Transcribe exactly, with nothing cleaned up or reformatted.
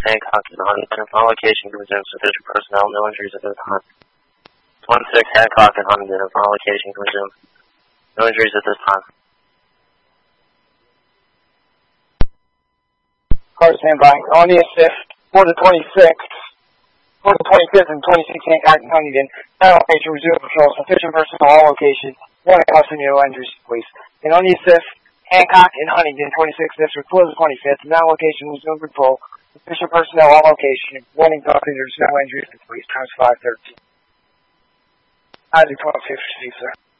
Hancock and Huntington. On location to resume sufficient personnel. No injuries at this time. one six Hancock and Huntington. On location to resume. No injuries at this time. Car standby. On the assist. For the twenty-sixth. For the twenty-fifth and twenty-sixth Hancock and Huntington. Now location resume patrol. Sufficient personnel. All locations. One caution, no injuries, please. And on the assist. Hancock and Huntington, twenty-sixth District, for the twenty-fifth. Now location resume patrol. Sufficient personnel. All location. One passengers. No injuries, please. Times five thirteen. I do twelve fifty, sir.